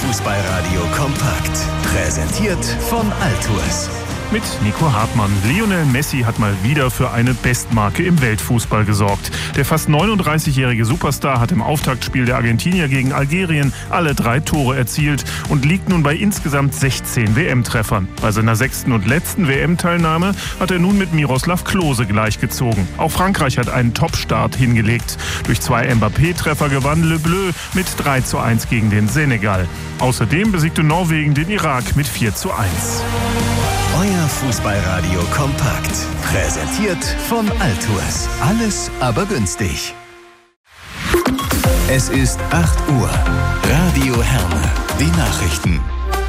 Fußballradio kompakt. Präsentiert von Altours. Mit Nico Hartmann. Lionel Messi hat mal wieder für eine Bestmarke im Weltfußball gesorgt. Der fast 39-jährige Superstar hat im Auftaktspiel der Argentinier gegen Algerien alle 3 Tore erzielt und liegt nun bei insgesamt 16 WM-Treffern. Bei seiner 6. und letzten WM-Teilnahme hat er nun mit Miroslav Klose gleichgezogen. Auch Frankreich hat einen Top-Start hingelegt. Durch 2 Mbappé-Treffer gewann Le Bleu mit 3:1 gegen den Senegal. Außerdem besiegte Norwegen den Irak mit 4:1. Euer Fußballradio kompakt. Präsentiert von Altours. Alles aber günstig. Es ist 8 Uhr. Radio Herne. Die Nachrichten.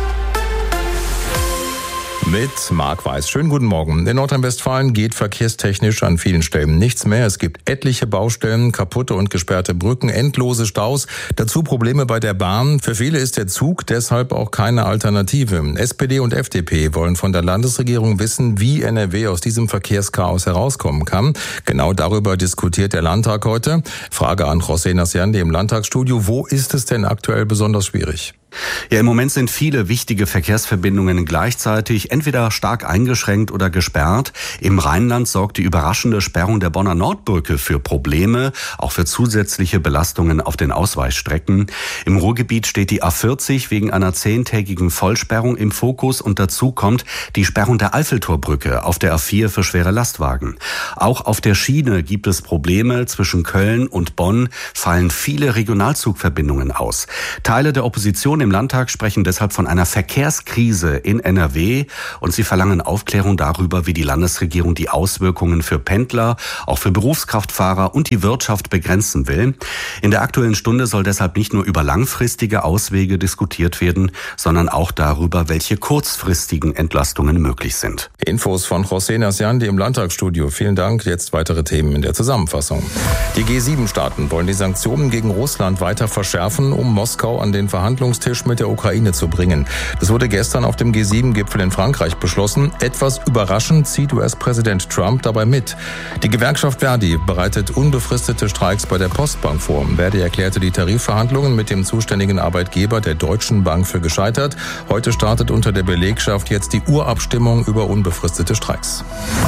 Mit Marc Weiß. Schönen guten Morgen. In Nordrhein-Westfalen geht verkehrstechnisch an vielen Stellen nichts mehr. Es gibt etliche Baustellen, kaputte und gesperrte Brücken, endlose Staus, dazu Probleme bei der Bahn. Für viele ist der Zug deshalb auch keine Alternative. SPD und FDP wollen von der Landesregierung wissen, wie NRW aus diesem Verkehrschaos herauskommen kann. Genau darüber diskutiert der Landtag heute. Frage an José Nasciandi im Landtagsstudio. Wo ist es denn aktuell besonders schwierig? Ja, im Moment sind viele wichtige Verkehrsverbindungen gleichzeitig entweder stark eingeschränkt oder gesperrt. Im Rheinland sorgt die überraschende Sperrung der Bonner Nordbrücke für Probleme, auch für zusätzliche Belastungen auf den Ausweichstrecken. Im Ruhrgebiet steht die A40 wegen einer 10-tägigen Vollsperrung im Fokus und dazu kommt die Sperrung der Eiffeltorbrücke auf der A4 für schwere Lastwagen. Auch auf der Schiene gibt es Probleme. Zwischen Köln und Bonn fallen viele Regionalzugverbindungen aus. Teile der Opposition im Landtag sprechen deshalb von einer Verkehrskrise in NRW und sie verlangen Aufklärung darüber, wie die Landesregierung die Auswirkungen für Pendler, auch für Berufskraftfahrer und die Wirtschaft begrenzen will. In der Aktuellen Stunde soll deshalb nicht nur über langfristige Auswege diskutiert werden, sondern auch darüber, welche kurzfristigen Entlastungen möglich sind. Infos von José Nasciandi im Landtagsstudio. Vielen Dank. Jetzt weitere Themen in der Zusammenfassung. Die G7-Staaten wollen die Sanktionen gegen Russland weiter verschärfen, um Moskau an den Verhandlungstisch mit der Ukraine zu bringen. Das wurde gestern auf dem G7-Gipfel in Frankreich beschlossen. Etwas überraschend zieht US-Präsident Trump dabei mit. Die Gewerkschaft Verdi bereitet unbefristete Streiks bei der Postbank vor. Verdi erklärte die Tarifverhandlungen mit dem zuständigen Arbeitgeber der Deutschen Bank für gescheitert. Heute startet unter der Belegschaft jetzt die Urabstimmung über unbefristete Streiks.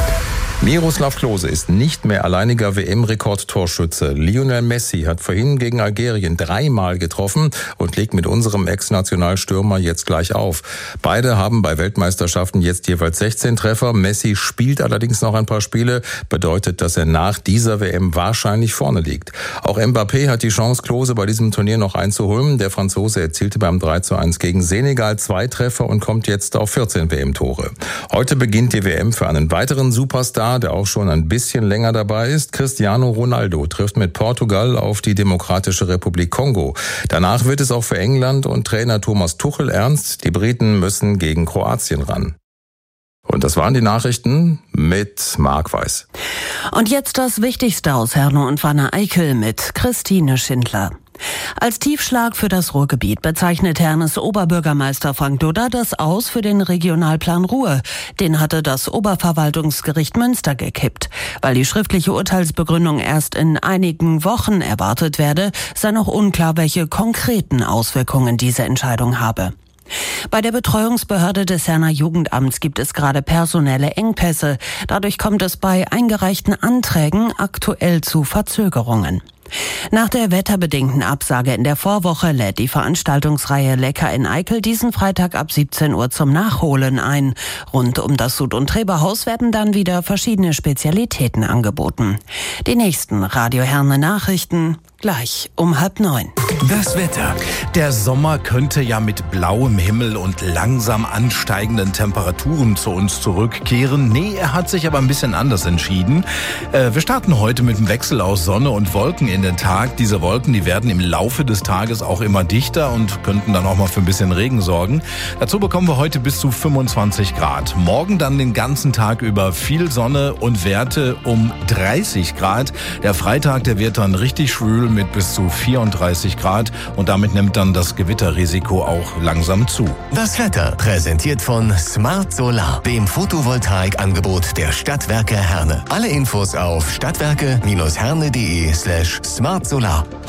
Miroslav Klose ist nicht mehr alleiniger WM-Rekordtorschütze. Lionel Messi hat vorhin gegen Algerien 3-mal getroffen und legt mit unserem Ex-Nationalstürmer jetzt gleich auf. Beide haben bei Weltmeisterschaften jetzt jeweils 16 Treffer. Messi spielt allerdings noch ein paar Spiele, bedeutet, dass er nach dieser WM wahrscheinlich vorne liegt. Auch Mbappé hat die Chance, Klose bei diesem Turnier noch einzuholen. Der Franzose erzielte beim 3:1 gegen Senegal 2 Treffer und kommt jetzt auf 14 WM-Tore. Heute beginnt die WM für einen weiteren Superstar, der auch schon ein bisschen länger dabei ist. Cristiano Ronaldo trifft mit Portugal auf die Demokratische Republik Kongo. Danach wird es auch für England und Trainer Thomas Tuchel ernst. Die Briten müssen gegen Kroatien ran. Und das waren die Nachrichten mit Marc Weiß. Und jetzt das Wichtigste aus Herne und Wanne-Eickel mit Christine Schindler. Als Tiefschlag für das Ruhrgebiet bezeichnet Hernes Oberbürgermeister Frank Dudda das Aus für den Regionalplan Ruhr. Den hatte das Oberverwaltungsgericht Münster gekippt. Weil die schriftliche Urteilsbegründung erst in einigen Wochen erwartet werde, sei noch unklar, welche konkreten Auswirkungen diese Entscheidung habe. Bei der Betreuungsbehörde des Herner Jugendamts gibt es gerade personelle Engpässe. Dadurch kommt es bei eingereichten Anträgen aktuell zu Verzögerungen. Nach der wetterbedingten Absage in der Vorwoche lädt die Veranstaltungsreihe Lecker in Eickel diesen Freitag ab 17 Uhr zum Nachholen ein. Rund um das Sud- und Treberhaus werden dann wieder verschiedene Spezialitäten angeboten. Die nächsten Radio Herne Nachrichten gleich um 8:30. Das Wetter. Der Sommer könnte ja mit blauem Himmel und langsam ansteigenden Temperaturen zu uns zurückkehren. Nee, er hat sich aber ein bisschen anders entschieden. Wir starten heute mit einem Wechsel aus Sonne und Wolken in den Tag. Diese Wolken, die werden im Laufe des Tages auch immer dichter und könnten dann auch mal für ein bisschen Regen sorgen. Dazu bekommen wir heute bis zu 25 Grad. Morgen dann den ganzen Tag über viel Sonne und Werte um 30 Grad. Der Freitag, der wird dann richtig schwül mit bis zu 34 Grad und damit nimmt dann das Gewitterrisiko auch langsam zu. Das Wetter präsentiert von Smart Solar, dem Photovoltaikangebot der Stadtwerke Herne. Alle Infos auf stadtwerke-herne.de/smartsolar.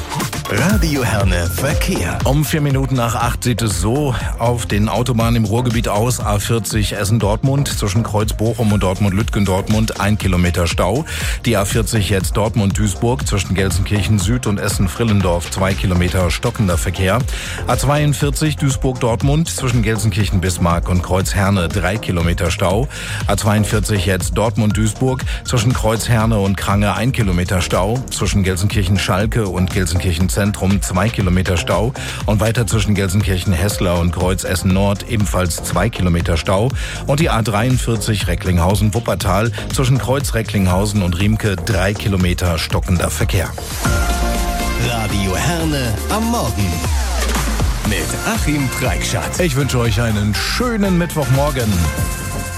Radio Herne Verkehr. Um 8:04 sieht es so auf den Autobahnen im Ruhrgebiet aus. A40 Essen-Dortmund zwischen Kreuz-Bochum und Dortmund-Lütgendortmund 1 Kilometer Stau. Die A40 jetzt Dortmund-Duisburg zwischen Gelsenkirchen-Süd und Essen-Frillendorf 2 Kilometer stockender Verkehr. A42 Duisburg-Dortmund zwischen Gelsenkirchen-Bismarck und Kreuz-Herne 3 Kilometer Stau. A42 jetzt Dortmund-Duisburg zwischen Kreuz-Herne und Krange 1 Kilometer Stau. Zwischen Gelsenkirchen-Schalke und Gelsenkirchen-Zentrum 2 Kilometer Stau. Und weiter zwischen Gelsenkirchen-Hessler und Kreuz-Essen-Nord ebenfalls 2 Kilometer Stau. Und die A43 Recklinghausen-Wuppertal zwischen Kreuz-Recklinghausen und Riemke 3 Kilometer stockender Verkehr. Radio Herne am Morgen mit Achim Preikschat. Ich wünsche euch einen schönen Mittwochmorgen.